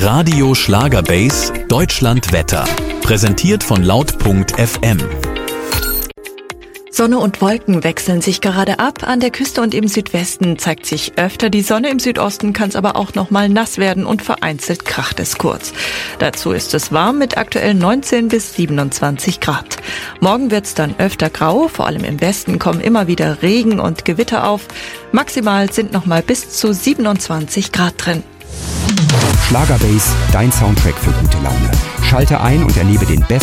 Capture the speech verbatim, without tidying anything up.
Radio Schlagerbase Deutschland Wetter. Präsentiert von laut punkt f m. Sonne und Wolken wechseln sich gerade ab. An der Küste und im Südwesten zeigt sich öfter die Sonne. Im Südosten kann es aber auch noch mal nass werden und vereinzelt kracht es kurz. Dazu ist es warm mit aktuell neunzehn bis siebenundzwanzig Grad. Morgen wird es dann öfter grau. Vor allem im Westen kommen immer wieder Regen und Gewitter auf. Maximal sind noch mal bis zu siebenundzwanzig Grad drin. Schlagerbase, dein Soundtrack für gute Laune. Schalte ein und erlebe den besten